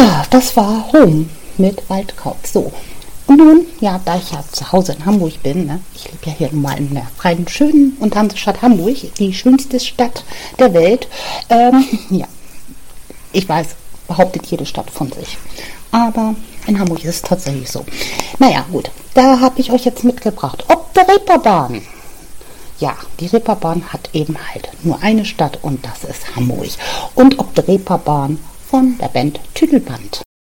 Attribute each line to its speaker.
Speaker 1: Ja, das war Home mit Waldkauz. So. Und nun, ja, da ich ja zu Hause in Hamburg bin, ne, ich lebe ja hier nun mal in der freien, schönen und Hansestadt Hamburg, die schönste Stadt der Welt. Ja, ich weiß, behauptet jede Stadt von sich. Aber in Hamburg ist es tatsächlich so. Naja, gut, da habe ich euch jetzt mitgebracht. Ob der Reeperbahn. Ja, die Reeperbahn hat eben halt nur eine Stadt und das ist Hamburg. Und ob der Reeperbahn von der Band Tüdelband.